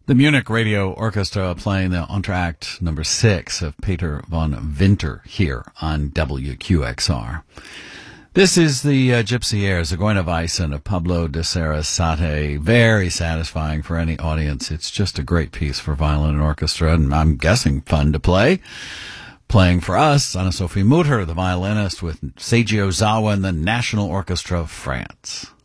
The Munich Radio Orchestra playing the Entr'acte number 6 of Peter von Winter here on WQXR. This is the Gypsy Airs, Zigeuner Weisen of Pablo de Sarasate. Very satisfying for any audience. It's just a great piece for violin and orchestra, and I'm guessing fun to play. Playing for us, Anna-Sophie Mutter, the violinist with Seiji Ozawa and the National Orchestra of France.